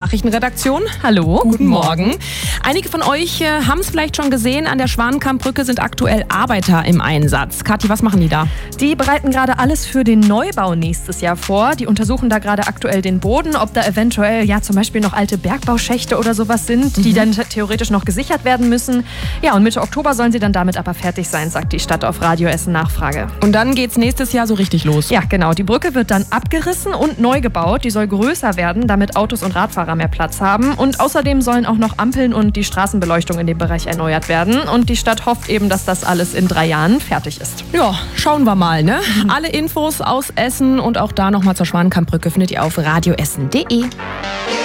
Nachrichtenredaktion. Hallo. Guten Morgen. Einige von euch haben es vielleicht schon gesehen, an der Schwanenkammbrücke sind aktuell Arbeiter im Einsatz. Kathi, was machen die da? Die bereiten gerade alles für den Neubau nächstes Jahr vor. Die untersuchen da gerade aktuell den Boden, ob da eventuell zum Beispiel noch alte Bergbauschächte oder sowas sind, die dann theoretisch noch gesichert werden müssen. Ja, und Mitte Oktober sollen sie dann damit aber fertig sein, sagt die Stadt auf Radio Essen Nachfrage. Und dann geht's nächstes Jahr so richtig los. Ja, genau. Die Brücke wird dann abgerissen und neu gebaut. Die soll größer werden, damit Autos und Radfahrer mehr Platz haben. Und außerdem sollen auch noch Ampeln und die Straßenbeleuchtung in dem Bereich erneuert werden. Und die Stadt hofft eben, dass das alles in 3 Jahren fertig ist. Ja, schauen wir mal, ne? Alle Infos aus Essen und auch da nochmal zur Schwanenkammbrücke findet ihr auf radioessen.de.